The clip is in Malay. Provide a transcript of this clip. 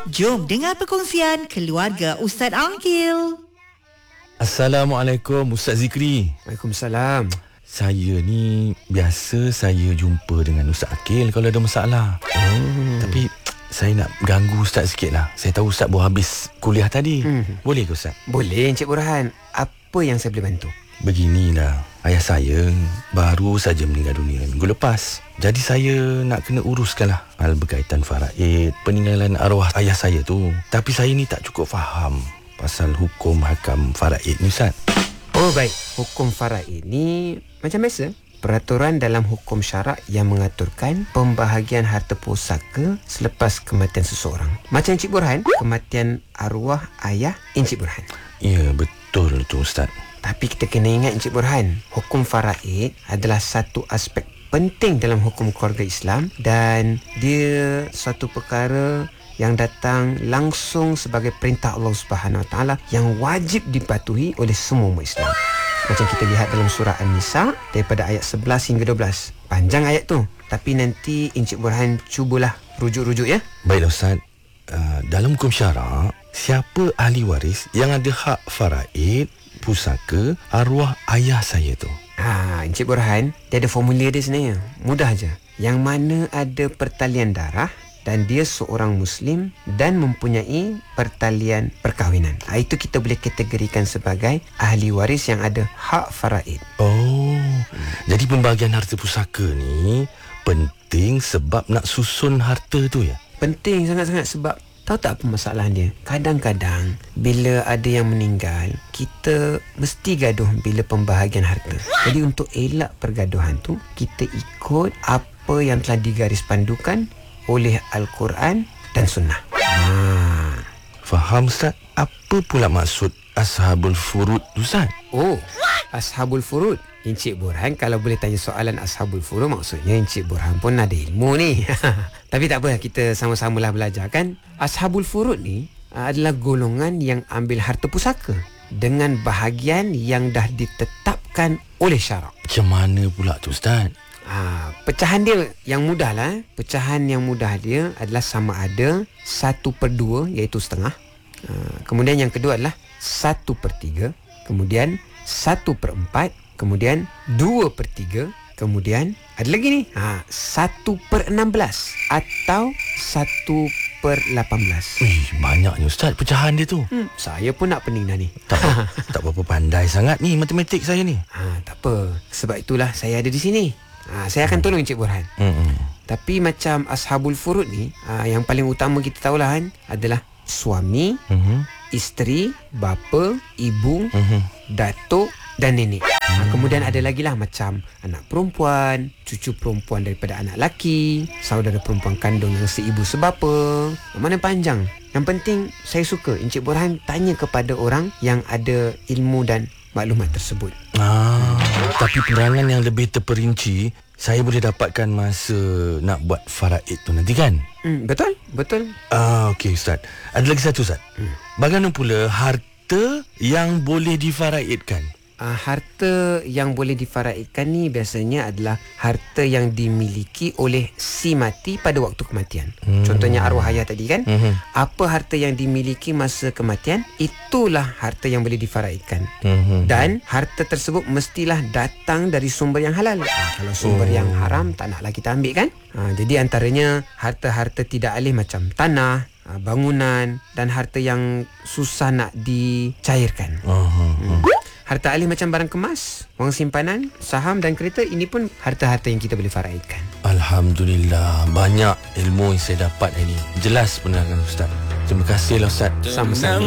Jom dengar perkongsian keluarga Ustaz Aqil. Assalamualaikum Ustaz Zikri. Waalaikumsalam. Saya ni biasa saya jumpa dengan Ustaz Aqil kalau ada masalah. Tapi saya nak ganggu Ustaz sikit lah. Saya tahu Ustaz baru habis kuliah tadi. Boleh ke Ustaz? Boleh Encik Burhan. Apa yang saya boleh bantu? Beginilah, ayah saya baru saja meninggal dunia minggu lepas. Jadi saya nak kena uruskanlah hal berkaitan faraid, peninggalan arwah ayah saya tu. Tapi saya ni tak cukup faham pasal hukum hakam faraid ni Ustaz. Oh baik, hukum faraid ni macam biasa, peraturan dalam hukum syarak yang mengaturkan pembahagian harta pusaka selepas kematian seseorang. Macam Encik Burhan, kematian arwah ayah Encik Burhan. Ya, betul tu Ustaz. Tapi kita kena ingat Encik Burhan, hukum faraid adalah satu aspek penting dalam hukum keluarga Islam dan dia suatu perkara yang datang langsung sebagai perintah Allah Subhanahu Wa Taala yang wajib dipatuhi oleh semua umat Islam. Macam kita lihat dalam surah An-Nisa daripada ayat 11 hingga 12. Panjang ayat tu, tapi nanti Encik Burhan cubalah rujuk-rujuk ya. Baiklah Ustaz. Dalam hukum syarak, siapa ahli waris yang ada hak faraid pusaka arwah ayah saya tu? Encik Burhan, dia ada formulir dia sebenarnya. Mudah aja. Yang mana ada pertalian darah dan dia seorang Muslim dan mempunyai pertalian perkahwinan. Itu kita boleh kategorikan sebagai ahli waris yang ada hak faraid. Jadi pembahagian harta pusaka ni penting sebab nak susun harta tu ya? Penting sangat-sangat sebab tahu tak apa masalah dia? Kadang-kadang bila ada yang meninggal, kita mesti gaduh bila pembahagian harta. Jadi untuk elak pergaduhan tu, kita ikut apa yang telah digaris pandukan oleh Al-Quran dan Sunnah. Faham Ustaz? Apa pula maksud Ashabul Furud Ustaz? Ashabul Furud. Encik Burhan kalau boleh tanya soalan Ashabul Furud, maksudnya Encik Burhan pun ada ilmu ni. Tapi tak apa, kita sama-samalah belajar kan. Ashabul Furud ni adalah golongan yang ambil harta pusaka dengan bahagian yang dah ditetapkan oleh syarak. Macam mana pula tu Ustaz? Pecahan dia yang mudah lah. Pecahan yang mudah dia adalah sama ada 1/2 iaitu setengah. Kemudian yang kedua adalah 1/3. Kemudian 1/4. Kemudian 2/3. Kemudian ada lagi ni 1/16 atau 1/18. Banyaknya Ustaz pecahan dia tu. Saya pun nak pening dah ni. Tak berapa pandai sangat ni matematik saya ni. Tak apa. Sebab itulah saya ada di sini. Saya akan tolong Encik Burhan. Tapi macam Ashabul Furud ni, yang paling utama kita tahulah kan, adalah suami, isteri, bapa, ibu, datuk dan nenek. Kemudian ada lagi lah macam anak perempuan, cucu perempuan daripada anak lelaki, saudara perempuan kandung yang seibu sebapa. Mana panjang. Yang penting saya suka Encik Burhan tanya kepada orang yang ada ilmu dan maklumat tersebut. Tapi penerangan yang lebih terperinci saya boleh dapatkan masa nak buat faraid tu nanti kan? Betul. Okey Ustaz. Ada lagi satu Ustaz. Bagaimana pula harta yang boleh difaraidkan? Harta yang boleh difaraidkan ni biasanya adalah harta yang dimiliki oleh si mati pada waktu kematian. Contohnya arwah ayah tadi kan. Apa harta yang dimiliki masa kematian, itulah harta yang boleh difaraidkan. Dan harta tersebut mestilah datang dari sumber yang halal. Kalau sumber yang haram, tak naklah kita ambil kan. Jadi antaranya harta-harta tidak alih macam tanah, bangunan dan harta yang susah nak dicairkan. Harta alih macam barang kemas, wang simpanan, saham dan kereta, ini pun harta-harta yang kita boleh faraidkan. Alhamdulillah, banyak ilmu yang saya dapat hari ini. Jelas penerangan Ustaz. Terima kasihlah Ustaz. Sama-sama.